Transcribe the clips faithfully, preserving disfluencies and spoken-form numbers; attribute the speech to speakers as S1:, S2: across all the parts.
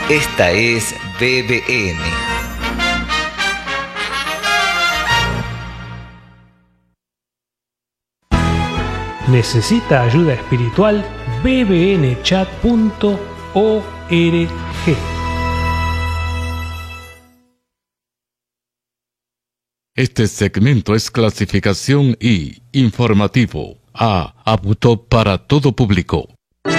S1: Esta es B B N.
S2: ¿Necesita ayuda espiritual? b b n chat punto org.
S3: Este segmento es clasificación I, informativo, A, apto para todo público.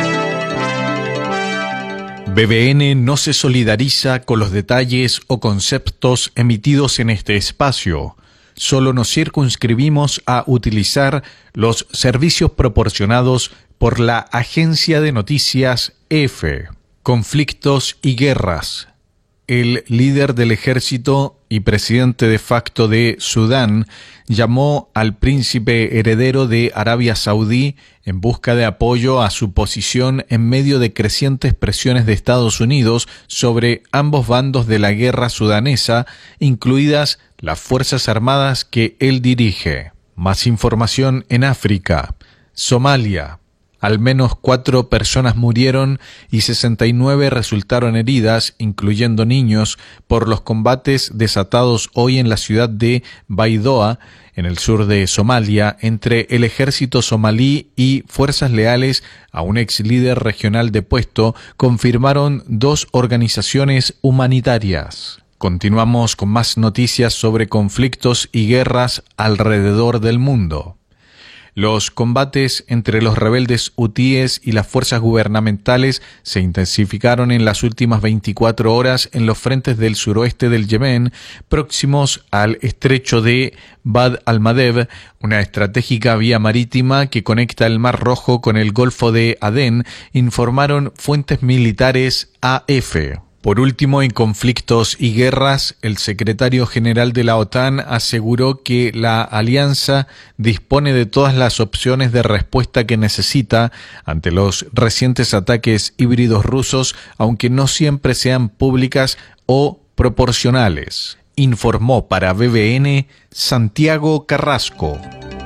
S4: B B N no se solidariza con los detalles o conceptos emitidos en este espacio. Solo nos circunscribimos a utilizar los servicios proporcionados por la agencia de noticias EFE. Conflictos y guerras. El líder del ejército y presidente de facto de Sudán llamó al príncipe heredero de Arabia Saudí en busca de apoyo a su posición en medio de crecientes presiones de Estados Unidos sobre ambos bandos de la guerra sudanesa, incluidas las Fuerzas Armadas que él dirige. Más información en África. Somalia. Al menos cuatro personas murieron y sesenta y nueve resultaron heridas, incluyendo niños, por los combates desatados hoy en la ciudad de Baidoa, en el sur de Somalia, entre el ejército somalí y fuerzas leales a un ex líder regional depuesto, confirmaron dos organizaciones humanitarias. Continuamos con más noticias sobre conflictos y guerras alrededor del mundo. Los combates entre los rebeldes hutíes y las fuerzas gubernamentales se intensificaron en las últimas veinticuatro horas en los frentes del suroeste del Yemen, próximos al estrecho de Bab al-Mandeb, una estratégica vía marítima que conecta el Mar Rojo con el Golfo de Adén, informaron fuentes militares A F. Por último, en conflictos y guerras, el secretario general de la OTAN aseguró que la alianza dispone de todas las opciones de respuesta que necesita ante los recientes ataques híbridos rusos, aunque no siempre sean públicas o proporcionales. Informó para B B N Santiago Carrasco.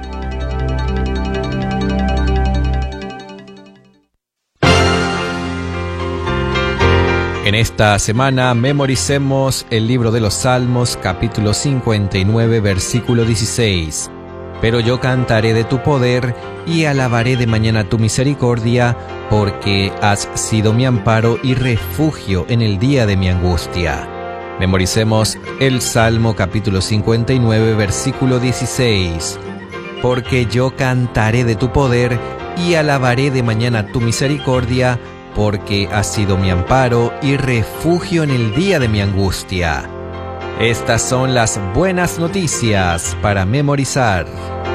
S5: En esta semana memoricemos el libro de los Salmos, capítulo cincuenta y nueve, versículo dieciséis. Pero yo cantaré de tu poder y alabaré de mañana tu misericordia, porque has sido mi amparo y refugio en el día de mi angustia. Memoricemos el Salmo, capítulo cincuenta y nueve, versículo dieciséis. Porque yo cantaré de tu poder y alabaré de mañana tu misericordia, porque has sido mi amparo y refugio en el día de mi angustia. Estas son las buenas noticias para memorizar.